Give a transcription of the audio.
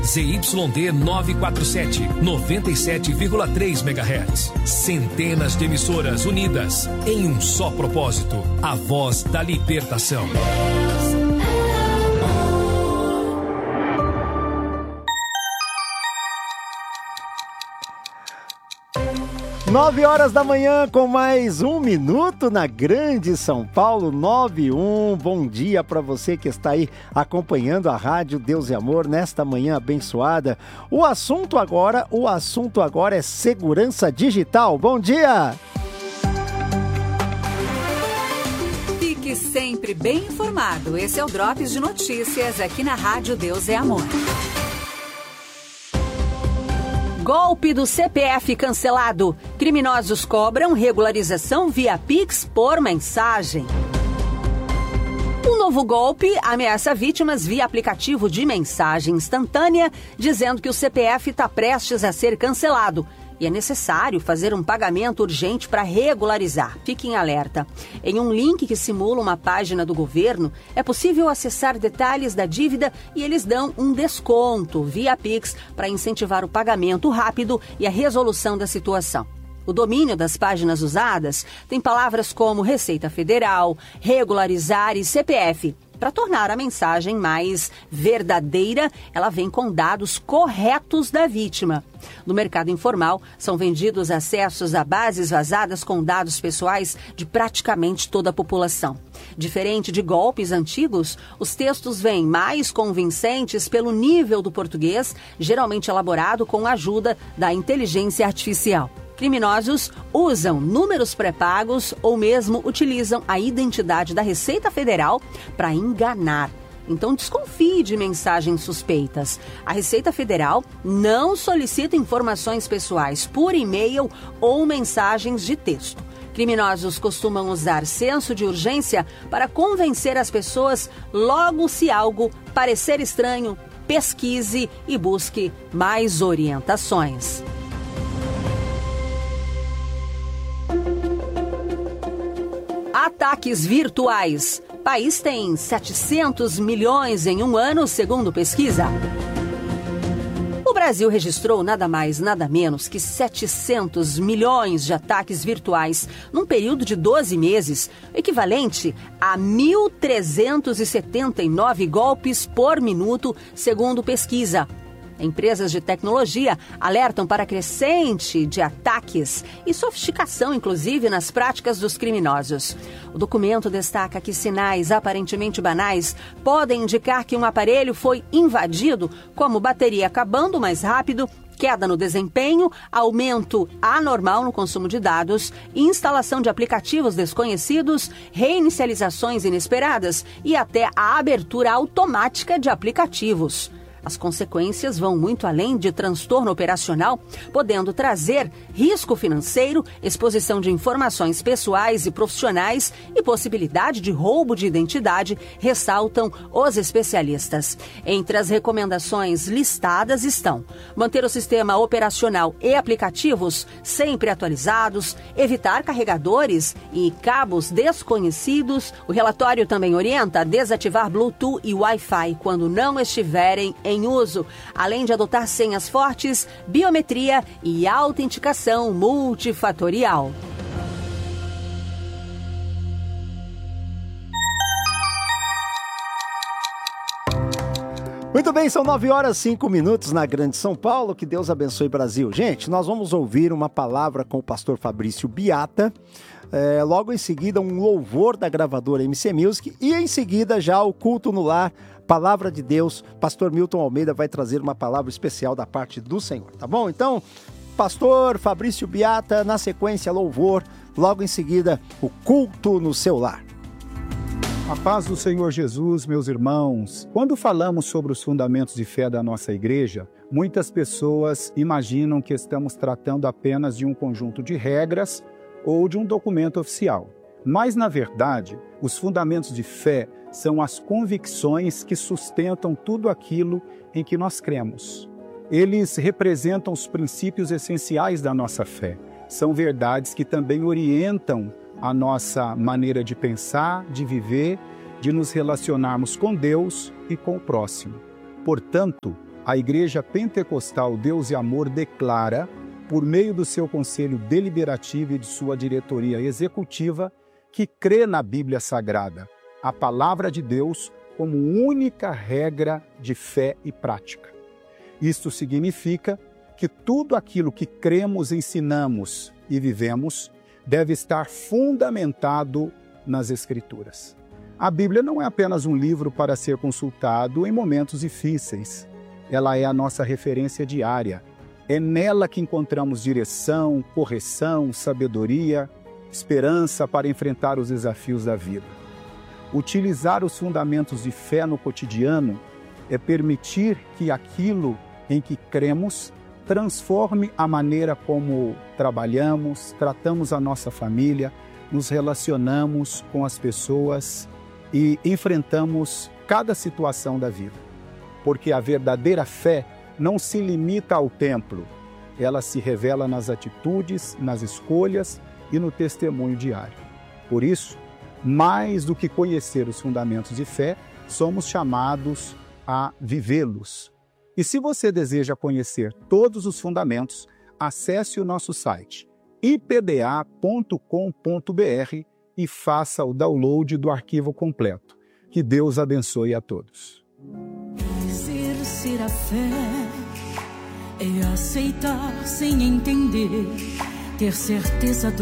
ZYD 947, 97,3 MHz. Centenas de emissoras unidas em um só propósito. A voz da libertação. 9 horas da manhã com mais 1 minuto na Grande São Paulo, 9:01. Bom dia para você que está aí acompanhando a Rádio Deus e Amor nesta manhã abençoada. O assunto agora é segurança digital. Bom dia! Fique sempre bem informado. Esse é o Drops de Notícias aqui na Rádio Deus e Amor. Golpe do CPF cancelado. Criminosos cobram regularização via Pix por mensagem. Um novo golpe ameaça vítimas via aplicativo de mensagem instantânea, dizendo que o CPF está prestes a ser cancelado. E é necessário fazer um pagamento urgente para regularizar. Fique em alerta. Em um link que simula uma página do governo, é possível acessar detalhes da dívida e eles dão um desconto via Pix para incentivar o pagamento rápido e a resolução da situação. O domínio das páginas usadas tem palavras como Receita Federal, regularizar e CPF. Para tornar a mensagem mais verdadeira, ela vem com dados corretos da vítima. No mercado informal, são vendidos acessos a bases vazadas com dados pessoais de praticamente toda a população. Diferente de golpes antigos, os textos vêm mais convincentes pelo nível do português, geralmente elaborado com a ajuda da inteligência artificial. Criminosos usam números pré-pagos ou mesmo utilizam a identidade da Receita Federal para enganar. Então desconfie de mensagens suspeitas. A Receita Federal não solicita informações pessoais por e-mail ou mensagens de texto. Criminosos costumam usar senso de urgência para convencer as pessoas logo se algo parecer estranho, pesquise e busque mais orientações. Ataques virtuais. País tem 700 milhões em um ano, segundo pesquisa. O Brasil registrou nada mais, nada menos que 700 milhões de ataques virtuais num período de 12 meses, equivalente a 1.379 golpes por minuto, segundo pesquisa. Empresas de tecnologia alertam para a crescente de ataques e sofisticação, inclusive, nas práticas dos criminosos. O documento destaca que sinais aparentemente banais podem indicar que um aparelho foi invadido, como bateria acabando mais rápido, queda no desempenho, aumento anormal no consumo de dados, instalação de aplicativos desconhecidos, reinicializações inesperadas e até a abertura automática de aplicativos. As consequências vão muito além de transtorno operacional, podendo trazer risco financeiro, exposição de informações pessoais e profissionais e possibilidade de roubo de identidade, ressaltam os especialistas. Entre as recomendações listadas estão manter o sistema operacional e aplicativos sempre atualizados, evitar carregadores e cabos desconhecidos. O relatório também orienta a desativar Bluetooth e Wi-Fi quando não estiverem em uso, além de adotar senhas fortes, biometria e autenticação multifatorial. Muito bem, são 9h05 na Grande São Paulo. Que Deus abençoe o Brasil. Gente, nós vamos ouvir uma palavra com o pastor Fabrício Biata. Logo em seguida, um louvor da gravadora MC Music. E em seguida, já o culto no lar, Palavra de Deus. Pastor Milton Almeida vai trazer uma palavra especial da parte do Senhor, tá bom? Então, pastor Fabrício Biata, na sequência, louvor. Logo em seguida, o culto no seu lar. A paz do Senhor Jesus, meus irmãos. Quando falamos sobre os fundamentos de fé da nossa igreja, muitas pessoas imaginam que estamos tratando apenas de um conjunto de regras ou de um documento oficial. Mas, na verdade, os fundamentos de fé são as convicções que sustentam tudo aquilo em que nós cremos. Eles representam os princípios essenciais da nossa fé. São verdades que também orientam a nossa maneira de pensar, de viver, de nos relacionarmos com Deus e com o próximo. Portanto, A Igreja Pentecostal Deus e Amor declara, por meio do seu conselho deliberativo e de sua diretoria executiva, que crê na Bíblia Sagrada, a palavra de Deus, como única regra de fé e prática. Isto significa que tudo aquilo que cremos, ensinamos e vivemos deve estar fundamentado nas Escrituras. A Bíblia não é apenas um livro para ser consultado em momentos difíceis. Ela é a nossa referência diária. É nela que encontramos direção, correção, sabedoria, esperança para enfrentar os desafios da vida. Utilizar os fundamentos de fé no cotidiano é permitir que aquilo em que cremos transforme a maneira como trabalhamos, tratamos a nossa família, nos relacionamos com as pessoas e enfrentamos cada situação da vida. Porque a verdadeira fé não se limita ao templo, ela se revela nas atitudes, nas escolhas e no testemunho diário. Por isso, mais do que conhecer os fundamentos de fé, somos chamados a vivê-los. E se você deseja conhecer todos os fundamentos, acesse o nosso site ipda.com.br e faça o download do arquivo completo. Que Deus abençoe a todos. Exercer a fé é aceitar sem entender, ter certeza do